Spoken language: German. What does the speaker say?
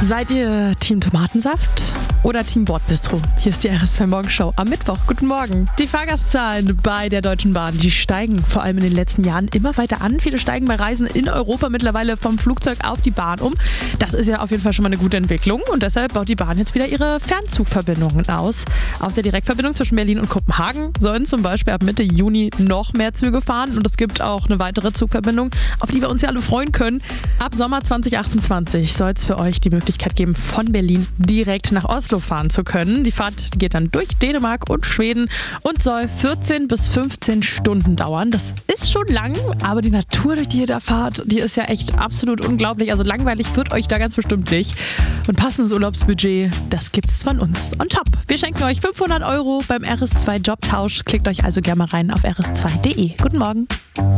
Seid ihr Team Tomatensaft oder Team Bordbistro? Hier ist die RS2 Morgenshow am Mittwoch. Guten Morgen. Die Fahrgastzahlen bei der Deutschen Bahn, die steigen vor allem in den letzten Jahren immer weiter an. Viele steigen bei Reisen in Europa mittlerweile vom Flugzeug auf die Bahn um. Das ist ja auf jeden Fall schon mal eine gute Entwicklung und deshalb baut die Bahn jetzt wieder ihre Fernzugverbindungen aus. Auf der Direktverbindung zwischen Berlin und Kopenhagen sollen zum Beispiel ab Mitte Juni noch mehr Züge fahren und es gibt auch eine weitere Zugverbindung, auf die wir uns ja alle freuen können. Ab Sommer 2028 soll es für euch die Möglichkeit geben, von Berlin direkt nach Oslo fahren zu können. Die Fahrt geht dann durch Dänemark und Schweden und soll 14 bis 15 Stunden dauern. Das ist schon lang, aber die Natur, durch die ihr da fahrt, die ist ja echt absolut unglaublich. Also langweilig wird euch da ganz bestimmt nicht. Und passendes Urlaubsbudget, das gibt's von uns on top. Wir schenken euch 500 € beim RS2 Jobtausch. Klickt euch also gerne mal rein auf rs2.de. Guten Morgen.